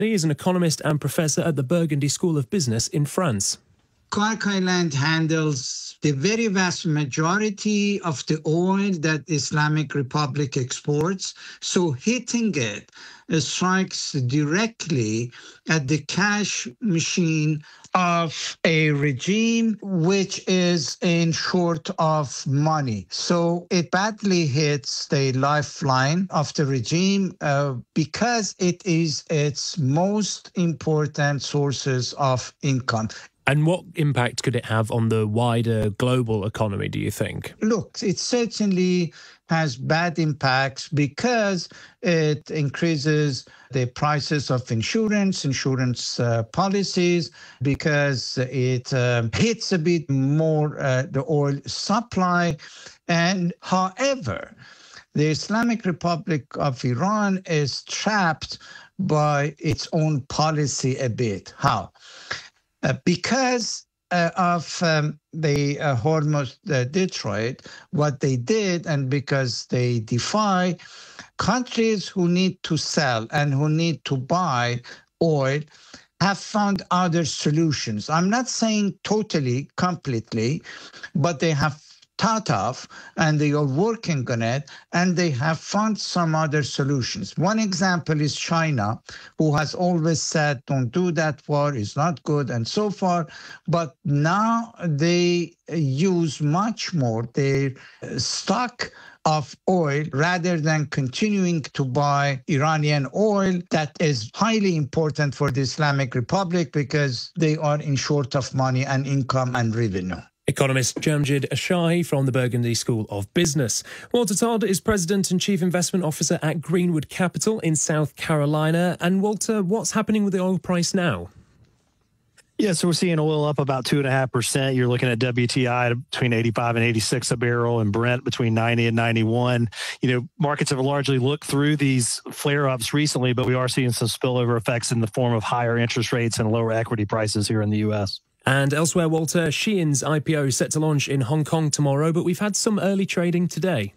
He is an economist and professor at the Burgundy School of Business in France. Clark Island handles the very vast majority of the oil that Islamic Republic exports. So hitting it strikes directly at the cash machine of a regime which is in short of money. So it badly hits the lifeline of the regime because it is its most important sources of income. And what impact could it have on the wider global economy, do you think? Look, it certainly has bad impacts because it increases the prices of insurance policies, because it hits a bit more the oil supply. And however, the Islamic Republic of Iran is trapped by its own policy a bit. How? Because of the Hormuz Detroit, what they did, and because they defy countries who need to sell and who need to buy oil, have found other solutions. I'm not saying totally, completely, but they have thought of and they are working on it, and they have found some other solutions. One example is China, who has always said, don't do that, war is not good, and so far. But now they use much more their stock of oil rather than continuing to buy Iranian oil that is highly important for the Islamic Republic because they are in short of money and income and revenue. Economist Jamjid Ashahi from the Burgundy School of Business. Walter Todd is President and Chief Investment Officer at Greenwood Capital in South Carolina. And Walter, what's happening with the oil price now? Yeah, so we're seeing oil up about 2.5%. You're looking at WTI between 85 and 86 a barrel, and Brent between 90 and 91. Markets have largely looked through these flare-ups recently, but we are seeing some spillover effects in the form of higher interest rates and lower equity prices here in the U.S. And elsewhere, Walter, Shein's IPO is set to launch in Hong Kong tomorrow, but we've had some early trading today.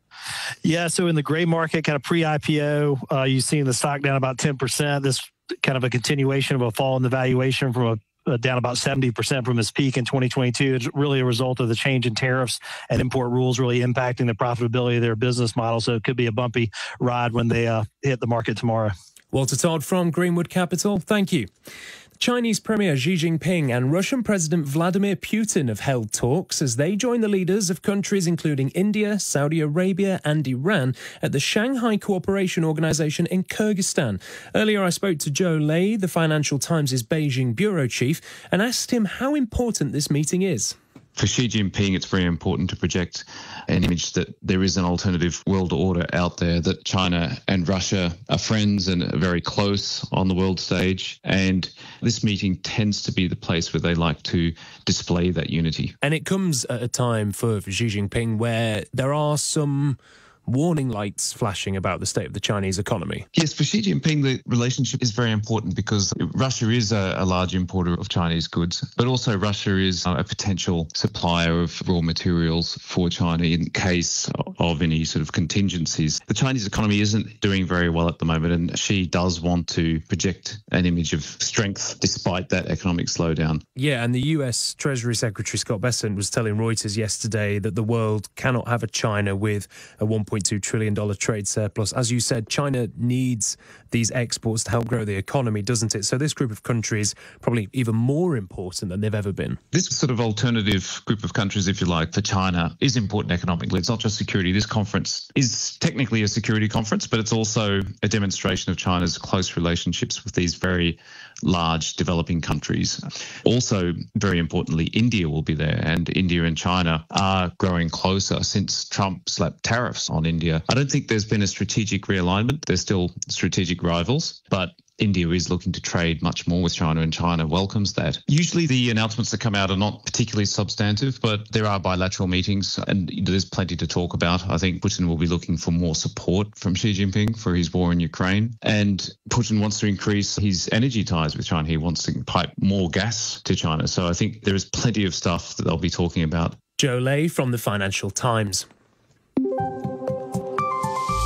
Yeah, so in the gray market, kind of pre-IPO, you've seen the stock down about 10%. This kind of a continuation of a fall in the valuation from down about 70% from its peak in 2022. It's really a result of the change in tariffs and import rules really impacting the profitability of their business model. So it could be a bumpy ride when they hit the market tomorrow. Walter Todd from Greenwood Capital, thank you. Chinese Premier Xi Jinping and Russian President Vladimir Putin have held talks as they join the leaders of countries including India, Saudi Arabia and Iran at the Shanghai Cooperation Organization in Kyrgyzstan. Earlier, I spoke to Zhou Lei, the Financial Times' Beijing bureau chief, and asked him how important this meeting is. For Xi Jinping, it's very important to project an image that there is an alternative world order out there, that China and Russia are friends and are very close on the world stage. And this meeting tends to be the place where they like to display that unity. And it comes at a time for Xi Jinping where there are some warning lights flashing about the state of the Chinese economy. Yes, for Xi Jinping, the relationship is very important because Russia is a large importer of Chinese goods, but also Russia is a potential supplier of raw materials for China in case of any sort of contingencies. The Chinese economy isn't doing very well at the moment, and Xi does want to project an image of strength despite that economic slowdown. Yeah, and the US Treasury Secretary Scott Bessent was telling Reuters yesterday that the world cannot have a China with a $1.2 trillion trade surplus. As you said, China needs these exports to help grow the economy, doesn't it? So this group of countries probably even more important than they've ever been. This sort of alternative group of countries, if you like, for China is important economically. It's not just security. This conference is technically a security conference, but it's also a demonstration of China's close relationships with these very large developing countries. Also, very importantly, India will be there, and India and China are growing closer since Trump slapped tariffs on India. I don't think there's been a strategic realignment. They're still strategic rivals, but India is looking to trade much more with China, and China welcomes that. Usually the announcements that come out are not particularly substantive, but there are bilateral meetings and there's plenty to talk about. I think Putin will be looking for more support from Xi Jinping for his war in Ukraine, and Putin wants to increase his energy ties with China. He wants to pipe more gas to China. So I think there is plenty of stuff that they'll be talking about. Zhou Lei from the Financial Times.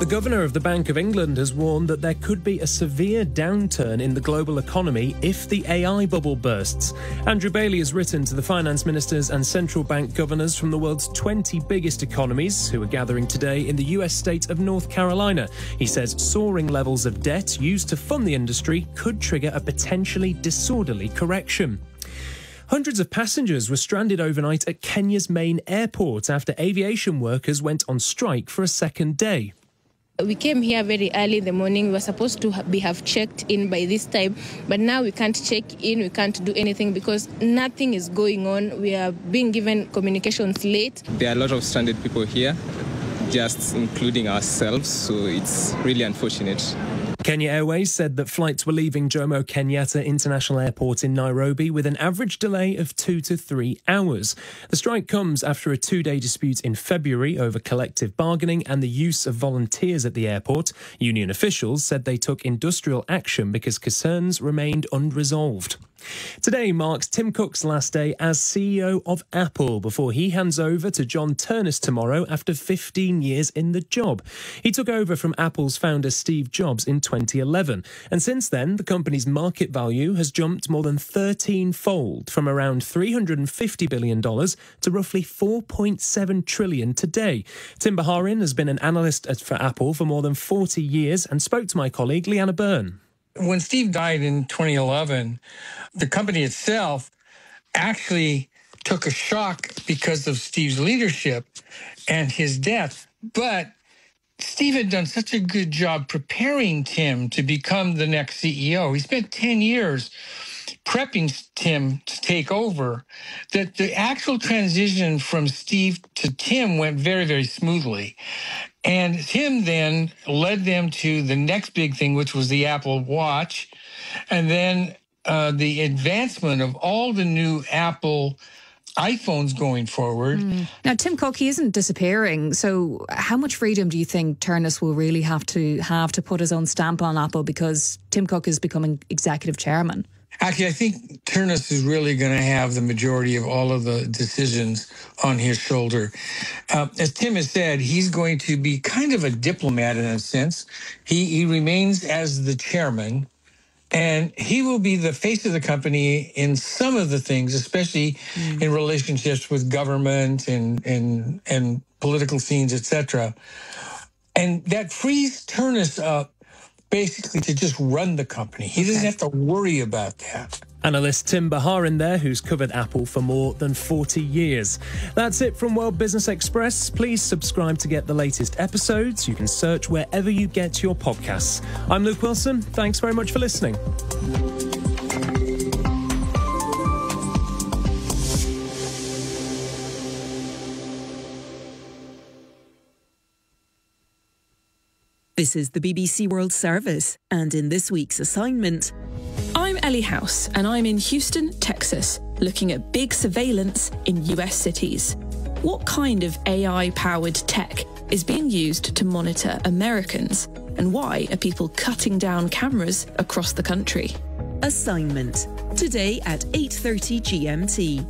The governor of the Bank of England has warned that there could be a severe downturn in the global economy if the AI bubble bursts. Andrew Bailey has written to the finance ministers and central bank governors from the world's 20 biggest economies who are gathering today in the US state of North Carolina. He says soaring levels of debt used to fund the industry could trigger a potentially disorderly correction. Hundreds of passengers were stranded overnight at Kenya's main airport after aviation workers went on strike for a second day. We came here very early in the morning. We were supposed to have checked in by this time, but now we can't check in, we can't do anything because nothing is going on. We are being given communications late. There are a lot of stranded people here, just including ourselves, so it's really unfortunate. Kenya Airways said that flights were leaving Jomo Kenyatta International Airport in Nairobi with an average delay of 2 to 3 hours. The strike comes after a 2-day dispute in February over collective bargaining and the use of volunteers at the airport. Union officials said they took industrial action because concerns remained unresolved. Today marks Tim Cook's last day as CEO of Apple before he hands over to John Ternus tomorrow after 15 years in the job. He took over from Apple's founder Steve Jobs in 2011, and since then the company's market value has jumped more than 13-fold from around $350 billion to roughly $4.7 trillion today. Tim Baharin has been an analyst for Apple for more than 40 years and spoke to my colleague Leanna Byrne. When Steve died in 2011, the company itself actually took a shock because of Steve's leadership and his death. But Steve had done such a good job preparing Tim to become the next CEO. He spent 10 years prepping Tim to take over, that the actual transition from Steve to Tim went very, very smoothly. And Tim then led them to the next big thing, which was the Apple Watch, and then the advancement of all the new Apple iPhones going forward. Now, Tim Cook, he isn't disappearing. So how much freedom do you think Ternus will really have to put his own stamp on Apple because Tim Cook is becoming executive chairman? Actually, I think Ternus is really going to have the majority of all of the decisions on his shoulder. As Tim has said, he's going to be kind of a diplomat in a sense. He remains as the chairman, and he will be the face of the company in some of the things, especially in relationships with government and political scenes, etc. And that frees Ternus up basically to just run the company. He doesn't have to worry about that. Analyst Tim Baharin there, who's covered Apple for more than 40 years. That's it from World Business Express. Please subscribe to get the latest episodes. You can search wherever you get your podcasts. I'm Luke Wilson. Thanks very much for listening. This is the BBC World Service, and in this week's assignment... I'm Ellie House, and I'm in Houston, Texas, looking at big surveillance in US cities. What kind of AI-powered tech is being used to monitor Americans, and why are people cutting down cameras across the country? Assignment, today at 8:30 GMT.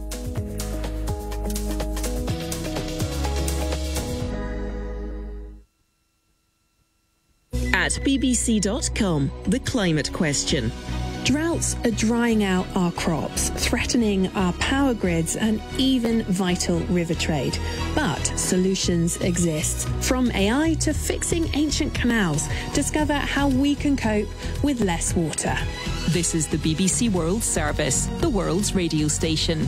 At bbc.com, the climate question. Droughts are drying out our crops, threatening our power grids and even vital river trade. But solutions exist. From AI to fixing ancient canals, discover how we can cope with less water. This is the BBC World Service, the world's radio station.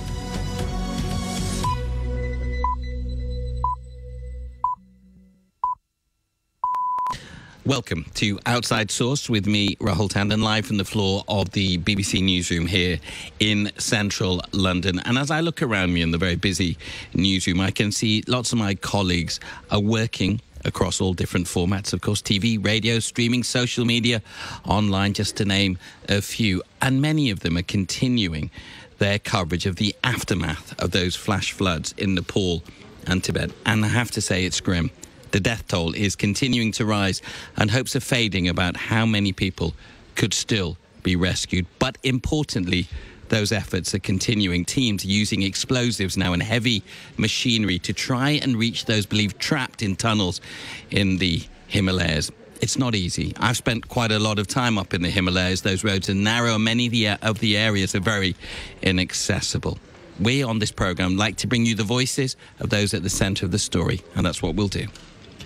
Welcome to Outside Source with me, Rahul Tandon, live from the floor of the BBC newsroom here in central London. And as I look around me in the very busy newsroom, I can see lots of my colleagues are working across all different formats, of course, TV, radio, streaming, social media, online, just to name a few. And many of them are continuing their coverage of the aftermath of those flash floods in Nepal and Tibet. And I have to say, it's grim. The death toll is continuing to rise and hopes are fading about how many people could still be rescued. But importantly, those efforts are continuing. Teams using explosives now and heavy machinery to try and reach those believed trapped in tunnels in the Himalayas. It's not easy. I've spent quite a lot of time up in the Himalayas. Those roads are narrow and many of the areas are very inaccessible. We on this programme like to bring you the voices of those at the centre of the story, and that's what we'll do.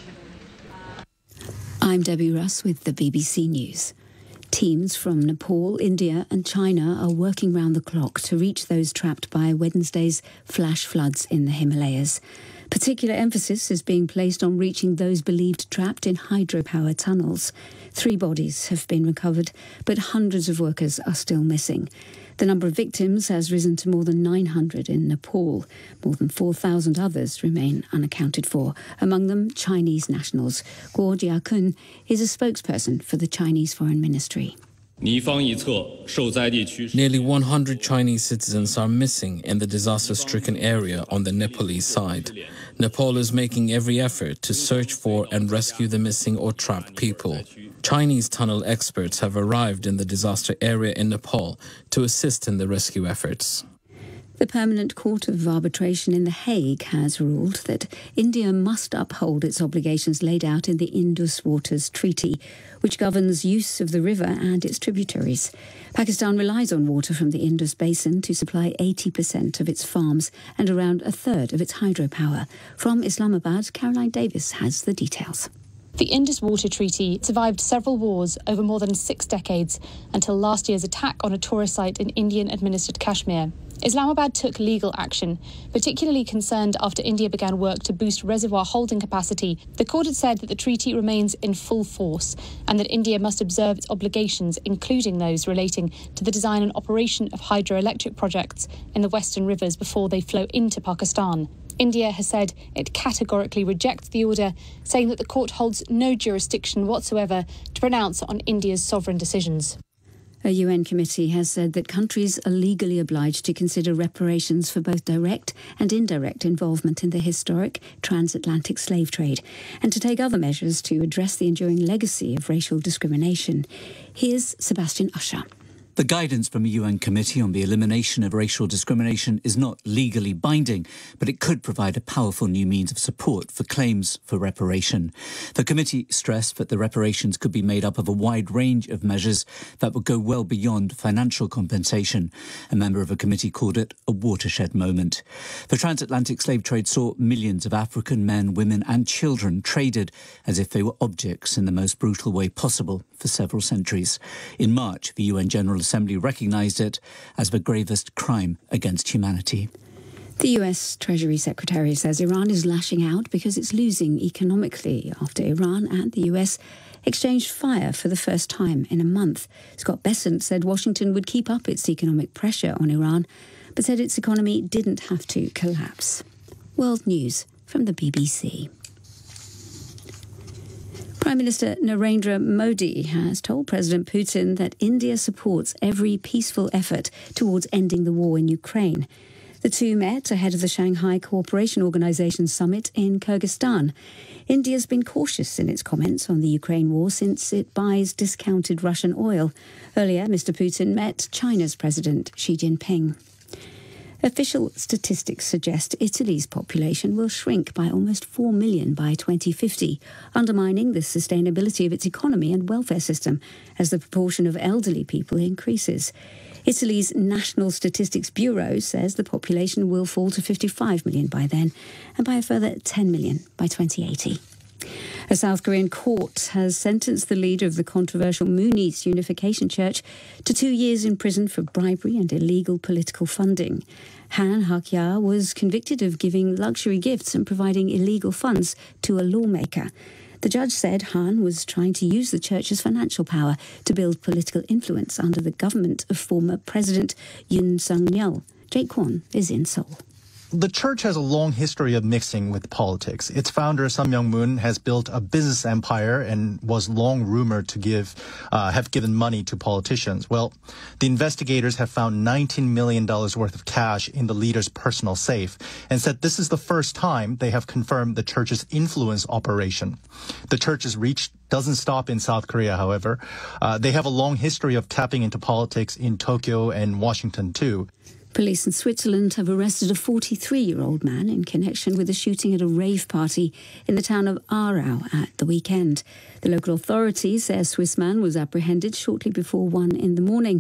I'm Debbie Russ with the BBC News. Teams from Nepal, India and China are working round the clock to reach those trapped by Wednesday's flash floods in the Himalayas. Particular emphasis is being placed on reaching those believed trapped in hydropower tunnels. 3 bodies have been recovered, but hundreds of workers are still missing. The number of victims has risen to more than 900 in Nepal. More than 4,000 others remain unaccounted for, among them Chinese nationals. Guo Jiakun is a spokesperson for the Chinese Foreign Ministry. Nearly 100 Chinese citizens are missing in the disaster-stricken area on the Nepalese side. Nepal is making every effort to search for and rescue the missing or trapped people. Chinese tunnel experts have arrived in the disaster area in Nepal to assist in the rescue efforts. The Permanent Court of Arbitration in The Hague has ruled that India must uphold its obligations laid out in the Indus Waters Treaty, which governs use of the river and its tributaries. Pakistan relies on water from the Indus Basin to supply 80% of its farms and around a third of its hydropower. From Islamabad, Caroline Davis has the details. The Indus Water Treaty survived several wars over more than 6 decades until last year's attack on a tourist site in Indian-administered Kashmir. Islamabad took legal action, particularly concerned after India began work to boost reservoir holding capacity. The court had said that the treaty remains in full force and that India must observe its obligations, including those relating to the design and operation of hydroelectric projects in the western rivers before they flow into Pakistan. India has said it categorically rejects the order, saying that the court holds no jurisdiction whatsoever to pronounce on India's sovereign decisions. A UN committee has said that countries are legally obliged to consider reparations for both direct and indirect involvement in the historic transatlantic slave trade and to take other measures to address the enduring legacy of racial discrimination. Here's Sebastian Usher. The guidance from a UN committee on the elimination of racial discrimination is not legally binding, but it could provide a powerful new means of support for claims for reparation. The committee stressed that the reparations could be made up of a wide range of measures that would go well beyond financial compensation. A member of a committee called it a watershed moment. The transatlantic slave trade saw millions of African men, women and children traded as if they were objects in the most brutal way possible for several centuries. In March, the UN General Assembly recognised it as the gravest crime against humanity. The US Treasury Secretary says Iran is lashing out because it's losing economically after Iran and the US exchanged fire for the first time in a month. Scott Bessent said Washington would keep up its economic pressure on Iran, but said its economy didn't have to collapse. World News from the BBC. Prime Minister Narendra Modi has told President Putin that India supports every peaceful effort towards ending the war in Ukraine. The two met ahead of the Shanghai Cooperation Organization summit in Kyrgyzstan. India's been cautious in its comments on the Ukraine war since it buys discounted Russian oil. Earlier, Mr. Putin met China's President Xi Jinping. Official statistics suggest Italy's population will shrink by almost 4 million by 2050, undermining the sustainability of its economy and welfare system as the proportion of elderly people increases. Italy's National Statistics Bureau says the population will fall to 55 million by then and by a further 10 million by 2080. A South Korean court has sentenced the leader of the controversial Moon East Unification Church to 2 years in prison for bribery and illegal political funding. Han Hak-ya was convicted of giving luxury gifts and providing illegal funds to a lawmaker. The judge said Han was trying to use the church's financial power to build political influence under the government of former President Yoon Suk-yeol. Jake Kwon is in Seoul. The church has a long history of mixing with politics. Its founder, Sun Myung-moon, has built a business empire and was long rumored to have given money to politicians. Well, the investigators have found $19 million worth of cash in the leader's personal safe and said this is the first time they have confirmed the church's influence operation. The church's reach doesn't stop in South Korea, however. They have a long history of tapping into politics in Tokyo and Washington, too. Police in Switzerland have arrested a 43-year-old man in connection with a shooting at a rave party in the town of Aarau at the weekend. The local authorities say a Swiss man was apprehended shortly before 1 in the morning.